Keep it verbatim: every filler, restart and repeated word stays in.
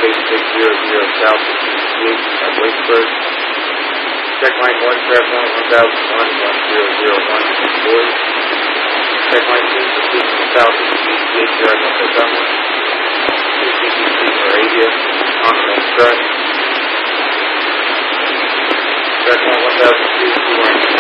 eight six zero zero south of G T H at Wakesburg. Check line one, trap one, one thousand one, one zero zero one, Boys. Check line two, proceeding to south of G T H here at Montgomery. two C T C Moravia, on the main track. Check line one thousand two, two one.